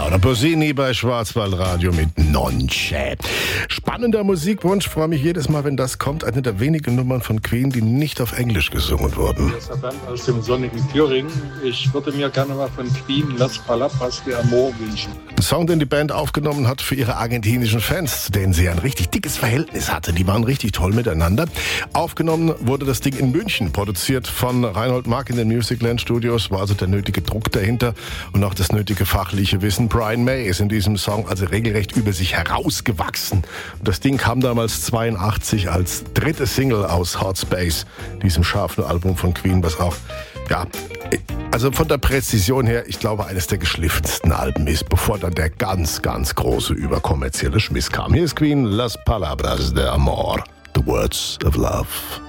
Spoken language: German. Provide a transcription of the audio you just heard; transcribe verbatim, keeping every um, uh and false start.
Laura Pausini bei Schwarzwaldradio mit Nonce. Spannender Musikwunsch, freue mich jedes Mal, wenn das kommt. Eine der wenigen Nummern von Queen, die nicht auf Englisch gesungen wurden. Das ist ein Band aus dem sonnigen Thüringen. Ich würde mir gerne mal von Queen Las Palabras de Amor wünschen. Ein Song, den die Band aufgenommen hat für ihre argentinischen Fans, zu denen sie ein richtig dickes Verhältnis hatte. Die waren richtig toll miteinander. Aufgenommen wurde das Ding in München, produziert von Reinhold Mack in den Musicland Studios, war also der nötige Druck dahinter und auch das nötige fachliche Wissen. Brian May ist in diesem Song also regelrecht über sich herausgewachsen. Und das Ding kam damals zweiundachtzig als dritte Single aus Hot Space, diesem scharfen Album von Queen, was auch, ja, also von der Präzision her, ich glaube, eines der geschliffensten Alben ist, bevor dann der ganz, ganz große überkommerzielle Schmiss kam. Hier ist Queen, Las Palabras de Amor, The Words of Love.